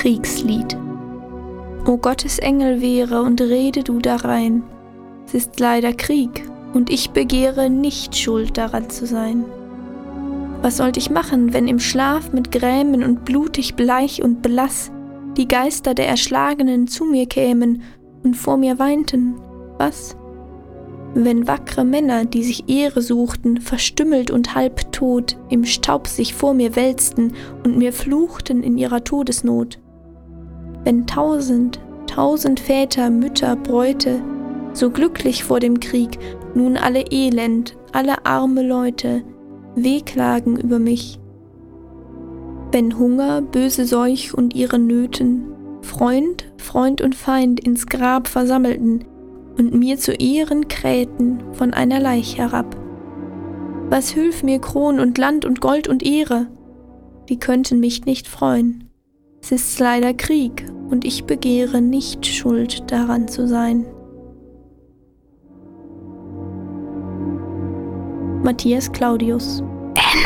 Kriegslied. O Gottes Engel wehre und rede du darein, es ist leider Krieg und ich begehre nicht schuld daran zu sein. Was sollt ich machen, wenn im Schlaf mit Grämen und blutig bleich und blass die Geister der Erschlagenen zu mir kämen und vor mir weinten? Was? Wenn wackre Männer, die sich Ehre suchten, verstümmelt und halbtot, im Staub sich vor mir wälzten und mir fluchten in ihrer Todesnot. Wenn tausend Väter, Mütter, Bräute, so glücklich vor dem Krieg, nun alle elend, alle arme Leute, wehklagen über mich. Wenn Hunger, böse Seuch und ihre Nöten, Freund und Feind ins Grab versammelten und mir zu Ehren krähten von einer Leich herab. Was hülf mir Kron und Land und Gold und Ehre? Die könnten mich nicht freuen. Es ist leider Krieg und ich begehre nicht schuld daran zu sein. Matthias Claudius.